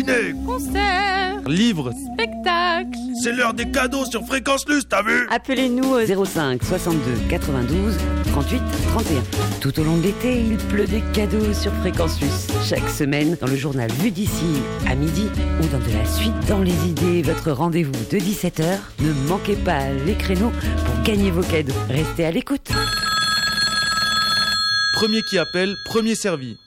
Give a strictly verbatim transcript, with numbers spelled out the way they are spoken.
ciné, concert, livres, spectacle. c'est l'heure des cadeaux sur Fréquence Luce, t'as vu? Appelez-nous au zéro cinq soixante-deux quatre-vingt-douze trente-huit trente et un. Tout au long de l'été, il pleut des cadeaux sur Fréquence Luce. Chaque semaine, dans le journal Vue d'ici à midi ou dans de la suite dans les idées, votre rendez-vous de dix-sept heures. Ne manquez pas les créneaux pour gagner vos cadeaux. Restez à l'écoute. premier qui appelle, premier servi.